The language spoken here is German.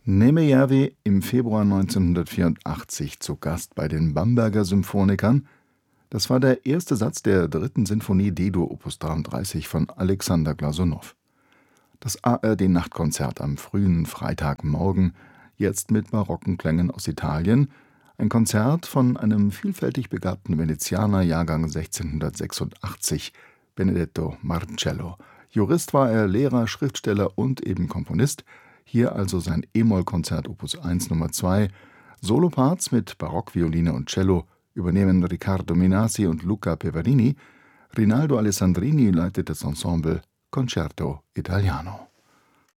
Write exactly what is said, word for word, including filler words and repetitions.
Nemejärvi im Februar neunzehnhundertvierundachtzig zu Gast bei den Bamberger Symphonikern. Das war der erste Satz der dritten Sinfonie D-Dur Opus dreiunddreißig von Alexander Glasunow. Das A R D-Nachtkonzert am frühen Freitagmorgen, jetzt mit barocken Klängen aus Italien. Ein Konzert von einem vielfältig begabten Venezianer, Jahrgang sechzehnhundertsechsundachtzig, Benedetto Marcello. Jurist war er, Lehrer, Schriftsteller und eben Komponist. Hier also sein E-Moll-Konzert Opus eins Nummer zwei. Soloparts mit Barockvioline und Cello übernehmen Riccardo Minasi und Luca Peverini. Rinaldo Alessandrini leitet das Ensemble Concerto Italiano.